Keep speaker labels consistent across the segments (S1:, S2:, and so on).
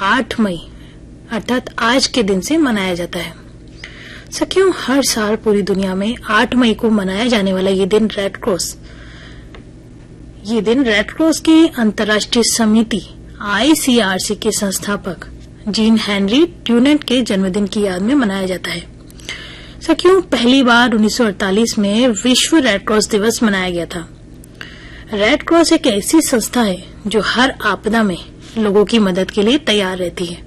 S1: 8 मई अर्थात आज के दिन से मनाया जाता है। सखियों, हर साल पूरी दुनिया में 8 मई को मनाया जाने वाला ये दिन रेड क्रॉस की अंतर्राष्ट्रीय समिति ICRC के संस्थापक जीन हेनरी ड्यूनेंट के जन्मदिन की याद में मनाया जाता है। सखियों, पहली बार 1948 में विश्व रेड क्रॉस दिवस मनाया गया था। रेड क्रॉस एक ऐसी संस्था है जो हर आपदा में लोगों की मदद के लिए तैयार रहती है।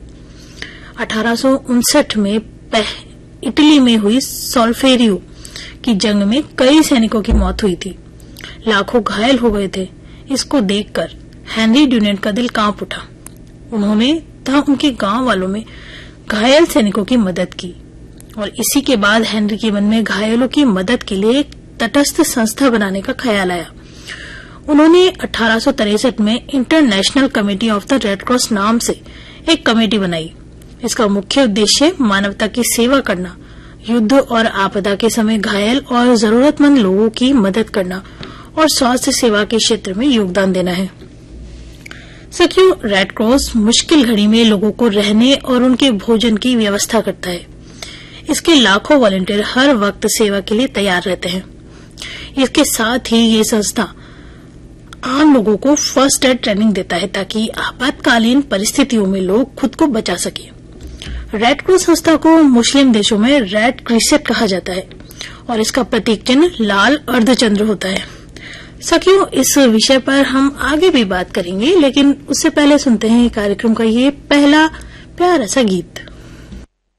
S1: 1859 में इटली में हुई सोल्फेरियो की जंग में कई सैनिकों की मौत हुई थी, लाखों घायल हो गए थे। इसको देखकर हेनरी ड्यूनेंट का दिल कांप उठा। उन्होंने तथा उनके गांव वालों में घायल सैनिकों की मदद की और इसी के बाद हेनरी के मन में घायलों की मदद के लिए एक तटस्थ संस्था बनाने का ख्याल आया। उन्होंने 1863 में international committee of the red cross नाम से एक कमेटी बनाई। इसका मुख्य उद्देश्य मानवता की सेवा करना, युद्ध और आपदा के समय घायल और जरूरतमंद लोगों की मदद करना और स्वास्थ्य सेवा के क्षेत्र में योगदान देना है। सखियों, रेड क्रॉस मुश्किल घड़ी में लोगों को रहने और उनके भोजन की व्यवस्था करता है। इसके लाखों वॉलंटियर हर वक्त सेवा के लिए तैयार रहते हैं। इसके साथ ही ये संस्था आम लोगों को फर्स्ट एड ट्रेनिंग देता है ताकि आपातकालीन परिस्थितियों में लोग खुद को बचा सके। रेड क्रॉस संस्था को मुस्लिम देशों में रेड क्रिसेंट कहा जाता है और इसका प्रतीक चिन्ह लाल अर्धचंद्र होता है। सखियों, इस विषय पर हम आगे भी बात करेंगे, लेकिन उससे पहले सुनते हैं कार्यक्रम का ये पहला प्यारा सा गीत।